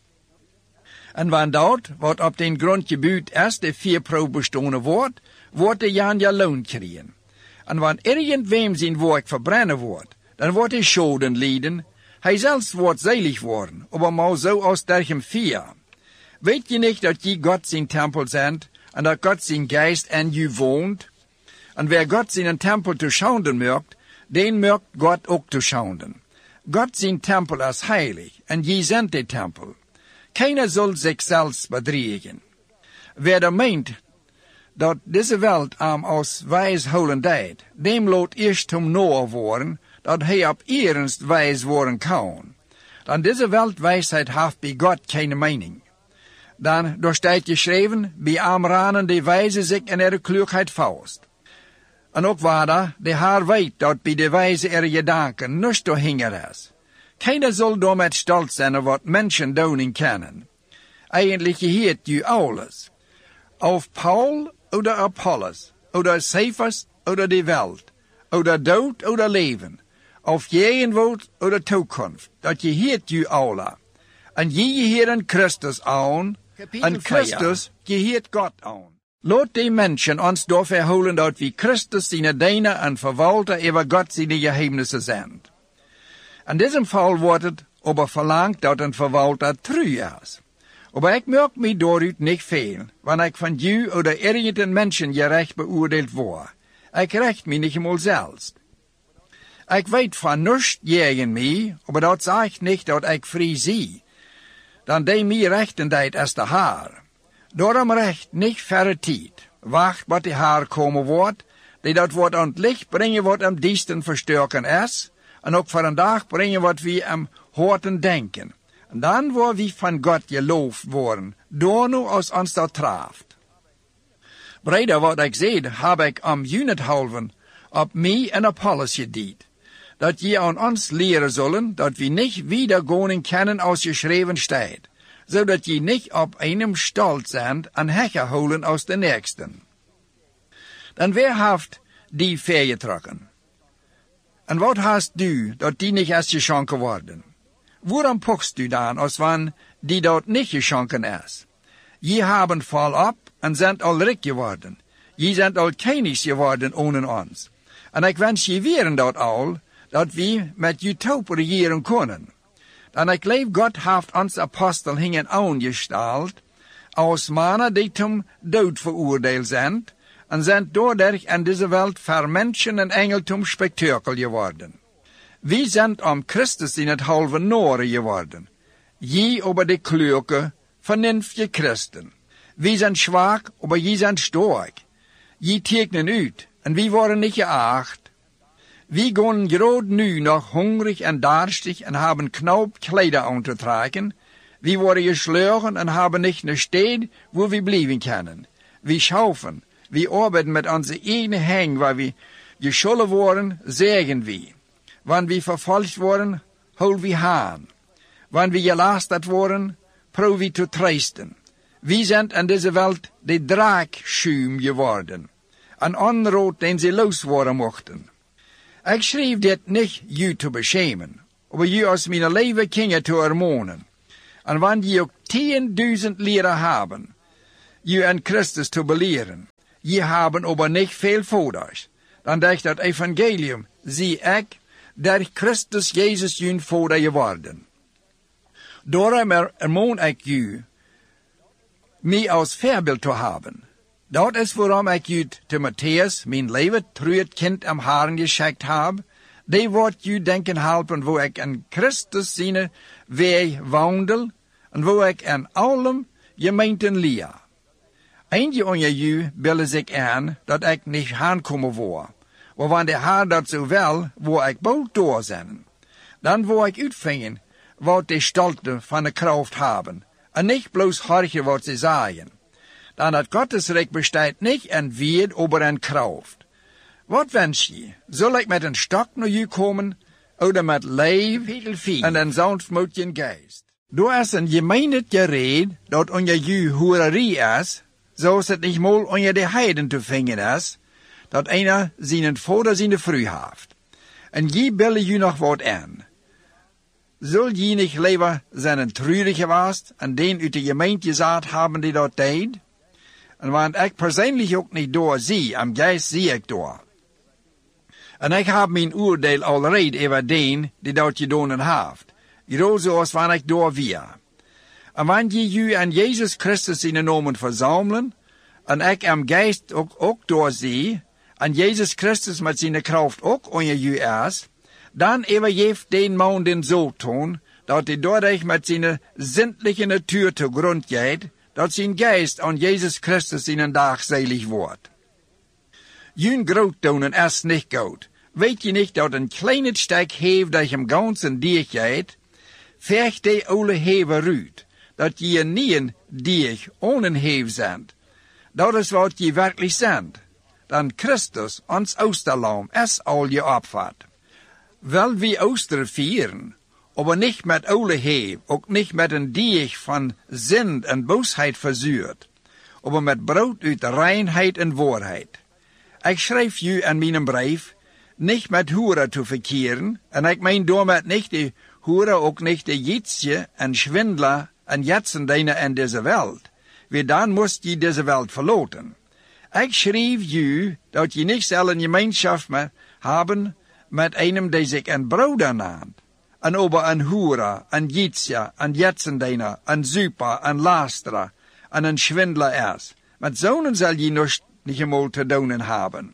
En wanneer dat, wat op den grond gebuurt is, de 4 proef bestonen wordt de jan je loon krijgen. En wanneer irgendwem zijn werk verbrennen wordt, dan wordt hij schoden lijden. Hij zelfs wordt zelig worden, maar maar zo als dergem 4. Weet je niet dat je God zijn tempel bent, en dat God zijn geest in je woont? En wer God zijn tempel te schouwen merkt, den merkt God ook te schouwen. God zijn tempel is heilig, en je bent de tempel. Keiner zal zichzelf bedriegen. Wer er meent dat deze wereld hem als wijs holen deed, dem laat eerst hem noor worden, dat hij op ernst wijs worden kan. Dan deze wereldwijsheid heeft bij God geen mening. Dan, door staat geschreven, bij aanranen die wijze zich in ihre klugheid faust. En ook waar de haar weet dat bij de wijze ihre gedanken niets doorhinger is. Keiner zal door met stolz zijn wat mensen doen kennen. Eigenlijk geheert u alles. Of Paul oder Apollos, oder Cephas oder die Welt, oder dood oder leven. Of Gegenwart oder Toekomst, dat je heert u alle. En je heeren Christus aan, en Christus geheert God aan. Laat die mensen ons door verholen dat wie Christus zijn diener en verwalter over God zijn geheimnissen zijn. In diesem Fall wordt het aber verlangt dat een verwalter true is. Aber ik merk mij daaruit niet veel, wanneer ik van u oder irgendein mensen gerecht beoordeeld word. Ik recht mij niet eenmaal zelfs. Ik weet van niets tegen mij, maar dat zegt niet dat ik vrij zie. Dan die mij rechten deed als de haar. Daarom recht niet verre tijd. Wacht wat de haar komen wordt, die dat wordt aan het licht brengen wat am diensten versterken is, en ook voor een dag brengen wat we am hoorten denken. En dan wordt we van God geloofd worden, door nu als ons dat traaft. Breder wat ik zei, heb ik am junethalven op mij en Apollos gediend. Dat je aan ons leren zullen, dat we niet wieder gaan kennen als geschreven staat, zodat je niet op einem stolz zijn en hekken holen als de nächsten. Dan wer heeft die vergetrokken? En wat hast du, dat die niet is geschonken worden? Waarom pochst du dan, als wann die dat niet geschonken is? Je hebben volop en zijn al rijk geworden. Je zijn al kennis geworden onder ons. En ik wens je weer dat al, dat we met Utop regeren kunnen. Dan ik leef God heeft ons apostel hingen aangesteld, als mannen die zum dood veroordeeld zijn, en zijn doordat in deze wereld voor mensen en engeltum spektakel geworden. We zijn om Christus in het halve noorden geworden. Je over de kloeke, vernünftige Christen. We zijn zwak, maar je zijn sterk. Je tekenen uit, en we worden niet geacht. We gaan gerade nu nog hungrig en darstig en hebben knaup Kleider aan te tragen. We worden geschlagen en hebben niet een stad waar we blijven kunnen. We schaufen, we arbeiten met onze eigen hang waar we gescholden worden, zeggen we. Wanneer we vervolgd worden, houden we aan. Wanneer we gelasterd worden, proberen we te troosten. We zijn in deze wereld de draakschuim geworden. Een onrood den ze los worden mochten. Ik schreef dit niet u te beschemen, maar u als mijn leven kinderen te ermonen. En wanneer je ook 10.000 leren hebben, je en Christus te beleren, je hebben aber niet veel voorders. Dan dacht dat evangelium, zie ik, dat Christus Jezus jun voorder geworden. Daarom ermoon ik u, mij als voorbeeld te hebben. Dat is waarom ik u Timotheus, mijn leven truud kind am Herren geschikt heb. Die wordt u denken helpen, wo ik in Christus zijn weg wandel, en wo ik in allem gemeenten leer. Eindje onder u billen zich aan, dat ik niet aankomen word. Maar wanneer de Heer dat zo wil, word ik bold door zijn. Dan word ik uitvinden, wat de stolte van de kracht hebben, en niet bloos horchen wat ze zeggen. Dan het Gottesrijk bestaat niet in weet, aber in kracht. Wat wens je? Zal ik met een stok naar u komen, oder met leven en een sanftmoedigen geest? Door is een gemeenheid gereed, dat onder u hoererie is, zoals het niet mal onder de heiden te vinden is, dat einer zijn vader zijn vrouw heeft. En je billen u nog wat aan. Zul je niet liever zijn treurig geweest en den uit de gemeente gezet hebben die dat deed? En want ik persoonlijk ook niet door zie, am geest zie ik door. En ik heb mijn oordeel alreeds over den die dat gedaan heeft. Groot zoals wanneer ik door weer. En wanneer je en Jezus Christus in de namen verzamelen, en ik am geest ook door zie, en Jezus Christus met zijn kracht ook onder u is, dan heeft den man den zo toon, dat hij doordat met zijn zindelijke natuur te grond gaat, dat zijn geest aan Jezus Christus in een dag selig wordt. Jun groot tonen is niet goed. Weet je niet dat een kleine stek heeft dat hem ganzen dier gaat, vecht de oude hever uit, dat je niet een dier ohne heef zijn. Dat is wat je werkelijk zijn. Dan Christus, ons Oosterlam, is al je opvat. Wel wie Ooster vieren, aber niet met oude heef, ook niet met een dier van zin en boosheid verzuurd, aber met brood uit reinheid en waarheid. Ik schrijf u in mijn brief, niet met hoeren te verkeren, en ik meen daarmee niet de hoeren, ook niet de jitsje en schwindler en jetsendijnen in deze wereld. Wie dan moest je deze wereld verlaten. Ik schreef u dat je niet zelf een gemeenschap hebben met einem die zich een broeder naamt. En over een hoera, een jitsje, een jetsendijner, een zuiper, een lasterer en een schwindler is. Met zonen zal je nog niet eenmaal te doen hebben.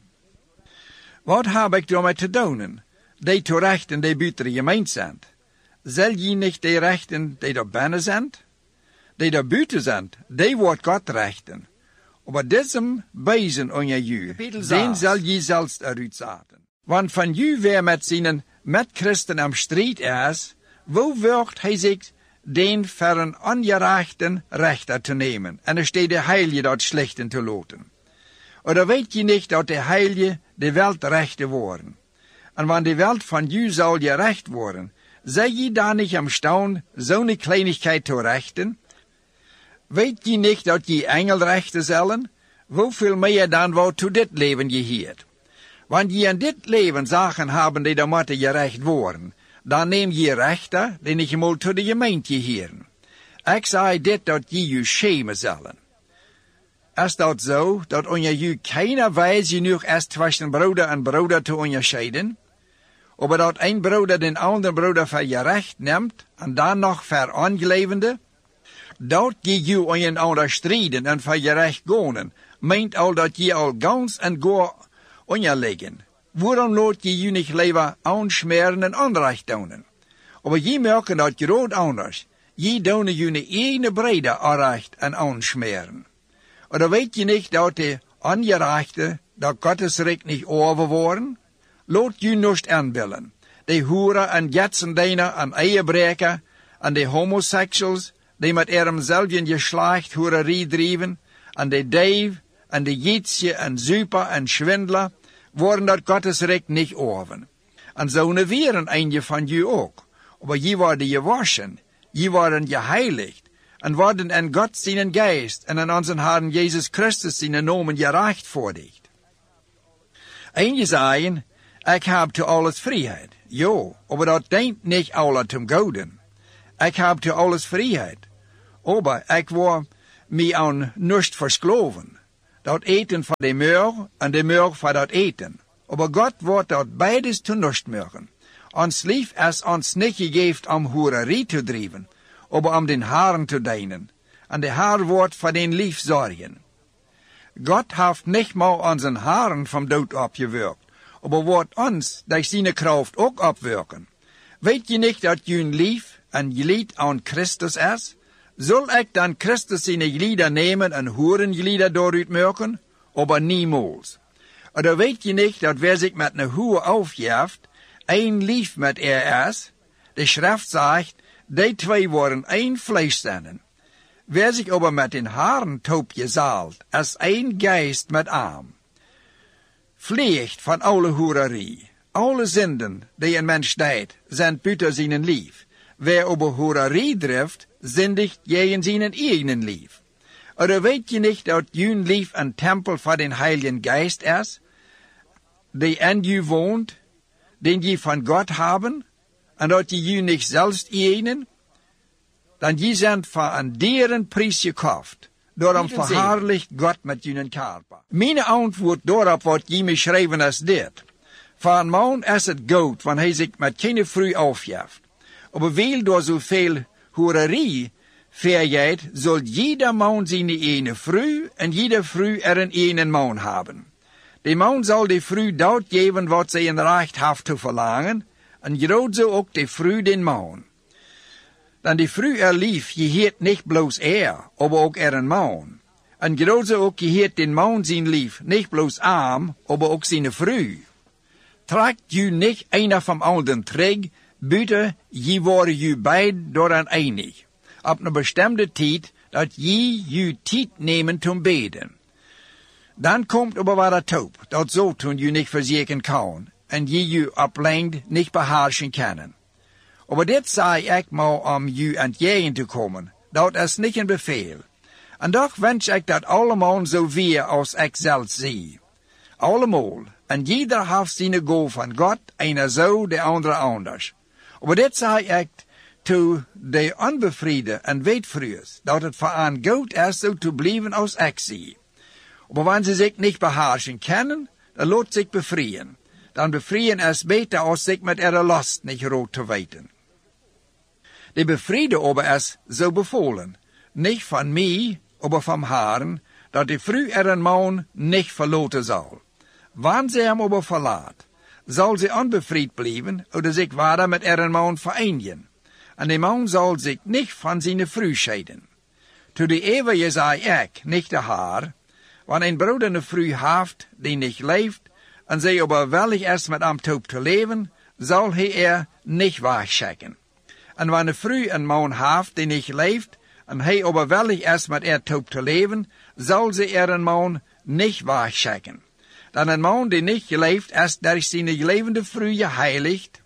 Wat heb ik daarmee te doen? Die te rechten die buiten de gemeente zijn. Zal je niet die rechten die daar binnen zijn? Die daar buiten zijn, die wordt God rechten. Maar diesem bezen onder u, den zal je zelfs eruit zetten. Want van u weer met zijn metchristen am strijd is, wo wordt hij zich den voor een ongerechten rechter te nemen, en er steht de heilige dat slechten te loten. Oder weet je niet dat de heilige de welt rechten worden? En wanneer de welt van u zal gerecht worden, zij je dan niet am staun zo'n kleinigheid te rechten? Weet je niet dat je engel rechten zullen? Hoeveel meer dan wat toe dit leven je hiert? Want je in dit leven zaken hebben die dan moeten gerecht worden, dan neem je rechter die niet eenmaal tot de gemeente hieren. Ik zei dit dat je je schemen zullen. Is dat zo, dat onder je keiner wijs genoeg is tussen broeder en broeder te onderscheiden? Aber dat een broeder den andere broeder voor je recht neemt, en dan nog voor aangelevende? Dat je onder een ander strijden en voor je recht gaan, meent al dat je al gans en goor onderliggen. Waarom laat je niet liever aansmeren en onrecht doen? Aber je merken dat groot anders. Je doen je ene breder onrecht en aansmeren. Oder weet je niet dat de ongerechte, dat Gottes rijk niet overwoorden? Laat je niet aanbillen. De hoeren en jetsendijner en eierbreker en de homoseksuals, die met zelfs geslacht hoererie drijven, en de dief en de jitsje en zuiper en schwindler, worden dat Gottes rijk niet over. En zo'n weren eentje van je ook. Maar je worden gewaschen, je worden geheiligd, en worden in God zijn geest en in onze Herrn Jezus Christus zijn namen gerecht voordigt. Eentje zeggen, Ik heb te alles vrijheid. Jo, aber dat denkt niet alle zum Gouden. Ik heb te alles vrijheid. Aber ik word mij aan niets verskloven. Dat eten van de meur en de meur van dat eten. Aber God wordt dat beides te niets maken. Ons lief is ons niet gegeven om hoererie te drijven, aber om den Herren te dienen. En de Herr wordt voor den lief zorgen. God heeft niet maar onze Herren vom dood opgewerkt, aber wordt ons door zijn kracht ook opwerken. Weet je niet dat jullie lief en gelied aan Christus is? Zal ik dan Christus zijn gelieden nemen en hoeren gelieden daaruit maken? Aber niemals. Oder weet je niet dat wer zich met een hoer aufgeeft, een lief met is? De schrift zegt, die twee worden één vlees zijn. Wer zich aber met den Herren taub gezaald, is een geest met hem. Vliegt van alle hoererie. Alle zinden die een mens deed, zijn buiten zijn lief. Wer aber hoererie drift, zindigt tegen zijn eigen lief. Oder weet je niet dat jullie lief een tempel van den Heiligen Geist is, die in je woont, den je van God hebben, en dat je jullie niet zelfs eigen, dan je zijn van een deren prijs gekocht. Daarom verherrlicht God met jullie körper. Mijn antwoord daarop wat je me schrijven als dit. Voor een man is het goed, want hij zich met geen vrouw afgeeft. Aber weil door zoveel hoererie vergeet, zal jeder man zijn ene vrouw en jede vrouw een ene man hebben. De man zal de vrouw dat geven wat zij een recht heeft te verlangen, en groot zo ook de vrouw den man. Dan de vrouw lief, je heet niet bloos aber ook een man. En groot zo ook je heet den man zijn lief, niet bloos arm, aber ook zijn vrouw. Trekt je niet een van anderen terug, buiten je worden je beid door een einig. Op een bestemde tijd, dat je tijd nemen te beden. Dan komt aber wat taub, dat zo toen je niet verzekeren kan, en je oplengt niet beherrschen kunnen. Aber dit zei ik maar om je aan het jegen te komen, dat is niet een bevel. En toch wens ik dat allemaal zo weer als ik zelf zie. Allemaal, en jeder heeft zijn go van God, een zo, de andere anders. Aber dit zei ik to de onbevrieden en weetvruers, dat het voor aan goed is zo te blijven als ik zie. Aber wenn sie sich nicht beherrschen können, dann laat sich befrieren. Dan befrieren is beter als zich met ihrer Last nicht rot te weten. De befriede aber is so befohlen, nicht von mij, aber vom Herrn, dat de vrouw ihren Mann nicht verloten soll. Wann sie hem aber verlaat, soll sie unbefried blijven oder sich weiter mit ihren Mann vereinigen. En de man soll sich nicht von seine Frau scheiden. To de eeuwige zei ik, nicht de Herr, wanneer een broeder een vrouw heeft die niet leeft, en zij aber willig is met hem taub te leven, zal hij niet wegschikken. En wanneer een vrouw een man heeft die niet leeft, en hij aber willig is met taub te leven, zal ze een man niet wegschikken. Dan een man die niet leeft is door zijn levende vrouw geheiligd,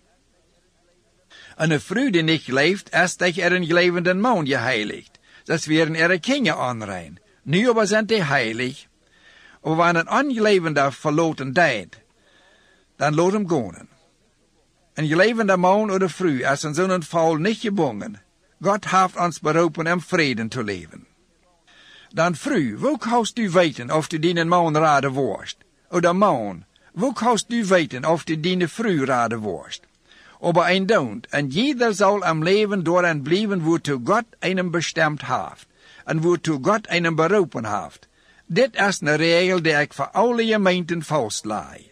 en een vrouw die niet leeft is door een levende man geheiligd. Dat werden ihre kinderen onrein. Nu aber zijn die heilig. Aber wanneer een ongelevende verloten deed, dan laat hem gaan. Een gelevende man of vrouw is in zo'n val niet gebonden. God heeft ons beroepen om vrede te leven. Dan vrouw, hoe kannst u weten of du die man raden worst? Oder man, hoe kannst u weten of du die vrouw raden worst? Aber ein don't, en jeder zal am leven door en blijven woertoe God einem bestemd heeft, en woertoe God einem beroepen heeft. Dit is een regel die ik voor alle gemeenten vastlaai.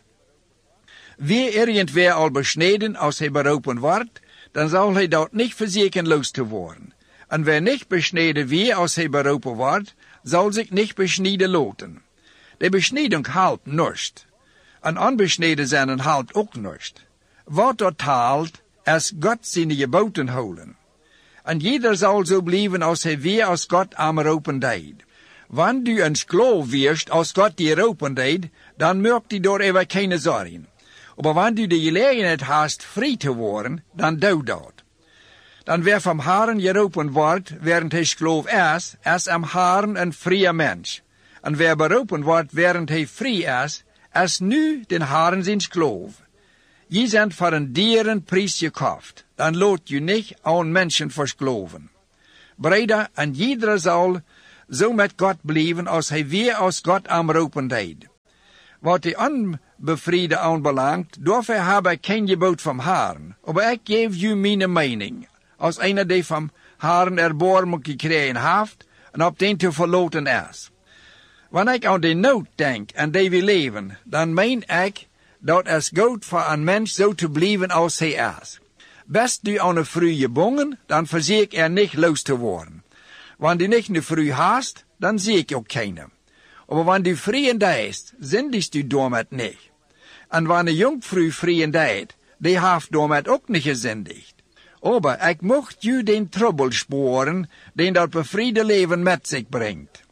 Wie irgendwer al besneden als hij beroepen wordt, dan zal hij dat niet verzekeren los te worden. En wer niet besneden wie als hij beroepen wordt, zal zich niet besneden laten. De besneding haalt niets. En onbesneden zijn haalt ook niets. Wat dat haalt, is God zijn geboten houden. En jeder zal zo blijven als hij weer als God am roepen deed. Wanneer du een sklaaf wirst, als God die roepen deed, dan merkt die door even keine zorgen. Maar wanneer du de gelegenheid hast vrij te worden, dan doe dat. Dan wer vom Herrn geroepen wordt, während hij sklaaf is am Herrn een vrije mens. En wer beroepen wordt, während hij vrij is nu den Herrn zijn sklaaf. Je zijn voor een dieren prijs gekocht, dan loot je niet aan mensen versloven. Breder, en ieder zal zo met God blijven als hij weer als God aanroepen deed. Wat de onbevriende aanbelangt, daarvoor heb ik geen gebod van Haren. Maar ik geef u mijn mening, als einer die van Haren erbarming gekregen heeft, en op den te verloten is. Wanneer ik aan de nood denk en die we leven, dan meen ik dat het goed voor een mens zo te blijven als hij is. Best du aan een vrouw gebonden, dan verzie ik niet los te worden. Wanneer du niet een vrouw hast, dan zie ik ook keine. Maar wanneer du vriend is, zindigst du daarmet niet. En wanneer een jongvrouw vriend is, die heeft daarmet ook niet gezindigd. Maar ik mocht u den trouble sporen, den dat bevriende leven met zich brengt.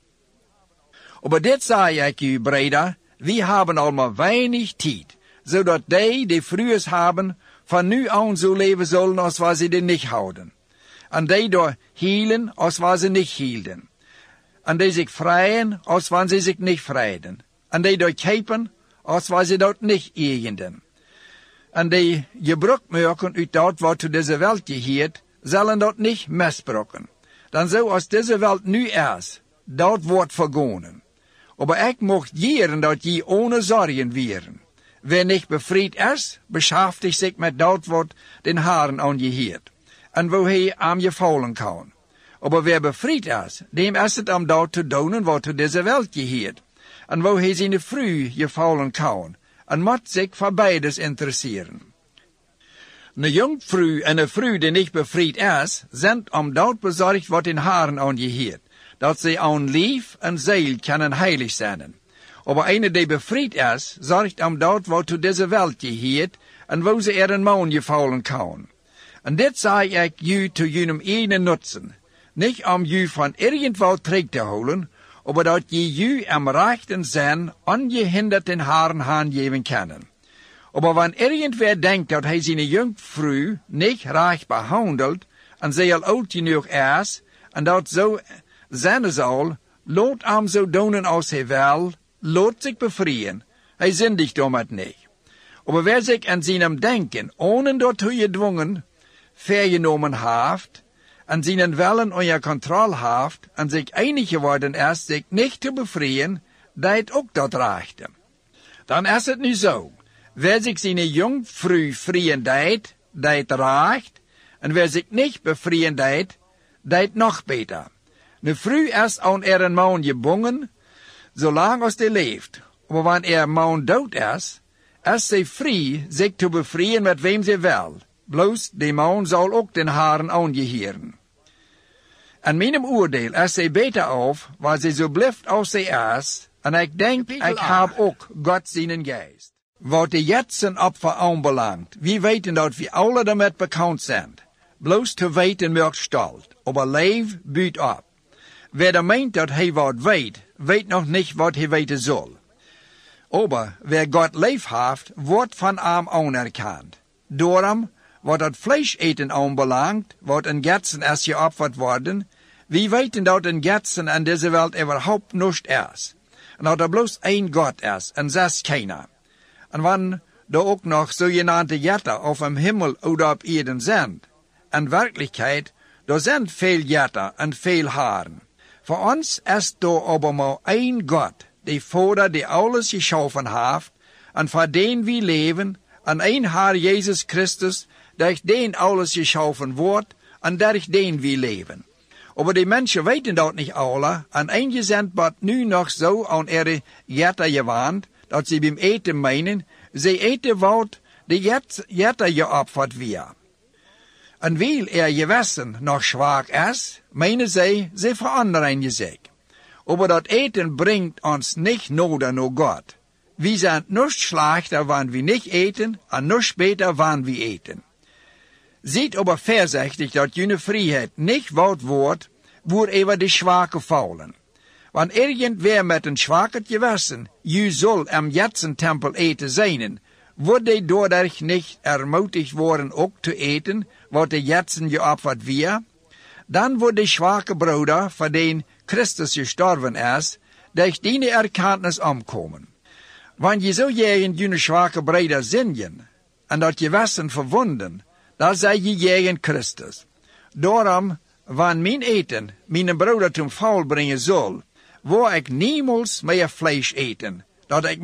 Maar dit zei ik u, breder, we hebben allemaal weinig tijd, zodat die vroegers hebben, van nu aan zo leven zullen als waar ze die niet houden. En die door hielen als waar ze niet hielden. En die zich vrijen als waar ze zich niet vrijden. En die door kepen als waar ze dat niet eigenden. En die gebruik maken uit dat wat to deze wereld geheert, zullen dat niet misbruiken. Dan zo als deze wereld nu is, dat wordt vergonen. Maar ik mocht jeren dat je ohne zorgen wieren. Wer nicht befried is, beschäftigt zich met dat wat den Haren aangeheert. En wo hij aan je vallen kan. Maar wer befried is, dem is het om dat te doen wat to deze wereld geheert. En wo hij zijn vrouw gevallen kan. En moet zich voor beides interesseren. Een jongvrouw en een vrouw die niet befried is, zijn om dat bezorgd wat den Haren aangeheert. Dat ze aan lief en ziel kunnen heilig zijn. Maar een die befried is, zorgt om dat wat to deze wereld geheert, en wo ze een man gevallen kan. En dit zei ik u te jullie eigen nutzen. Niet om u van irgendwo terug te houden, maar dat je u am rechten zin ongehinderd den Haren aangeven kunnen. Maar wanneer irgendwer denkt dat hij zijn jongvrouw niet recht behandelt, en zij al oud genoeg is, en dat zo zijn zal, laat hem zo doen als hij wil, laat zich bevrijen. Hij zindigt daarmet niet. Maar wer zich aan zijn denken, ohne dat hij gedwongen, vergenomen heeft, en zijn willen onder controle heeft, en zich einig geworden is zich niet te bevrijen, dat ook dat rechte. Dan is het nu zo. Wer zich zijn jongvrouw vrien deed, dat recht, en wer zich niet bevrijen deed, dat nog beter. Een vrouw is aan een man gebonden, zolang als die leeft. Maar wanneer een man dood is zij vrij zich te bevrijen met wem ze wil. Bloos, die man zal ook den Haren aangeheeren. En mijn oordeel is zij beter af, waar ze zo blijft als zij is, en ik denk, ik heb ook God zijn geest. Wat de jetsen opfer aanbelangt, wie weten dat we alle daarmee bekend zijn. Bloos te weten maakt stalt, maar leef buurt op. Wer er meent dat hij wat weet, weet nog niet wat hij weten zal. Maar wer God leef heeft, wordt van hem anerkend. Daarom, wat het vlees eten aanbelangt, wat een getsen is geofferd worden, wie weten dat een getsen in deze wereld überhaupt niet is. En dat er bloos één God is, en zes keiner. En wanneer er ook nog zogenaamde jetten of im Himmel oder op Erden zijn. In werkelijkheid, er zijn veel jetten en veel haren. Voor ons is er aber maar één God, die Vader die alles geschaffen heeft, en voor den we leven, en één Haar Jezus Christus, durch den alles geschaffen wordt, en durch den we leven. Maar die mensen weten dat niet alle, en eentje zijn wat nu nog zo aan ihre jetten gewand, dat ze beim eten meinen, ze eten wat de jetten geopferd weer. En weil gewissen nog zwak is, meinen ze veranderen zich. Maar dat eten brengt ons niet nader naar God. We zijn niet slechter wanneer we niet eten, en niet beter wanneer we eten. Ziet aber voorzichtig dat jullie vrijheid niet wat wordt, voor even de zwakke faulen. Wanneer irgendwer met een zwakker gewissen, je zal am jetsen tempel eten zijn, wordt hij doordat niet ermutigd worden ook te eten, wat de jetsen geofferd weer, dan wordt de zwakke broeder, voor den Christus gestorven is, durch die erkenntnis omkomen. Wanneer je zo jaren jullie zwakke broeder zingen, en dat je wassen verwonden, dan zij je tegen Christus. Daarom, wanneer mijn eten mijn broeder ten val brengen zal, wil ik niemals meer vlees eten, dat ik